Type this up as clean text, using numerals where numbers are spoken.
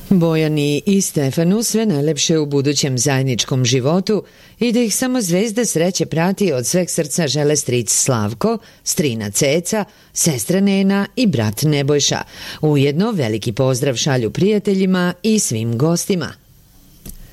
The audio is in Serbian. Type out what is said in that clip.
Bojani i Stefanu sve najlepše u budućem zajedničkom životu i da ih samo zvezda sreće prati od sveg srca žele stric Slavko, strina Ceca, sestra Nena i brat Nebojša. Ujedno veliki pozdrav šalju prijateljima i svim gostima.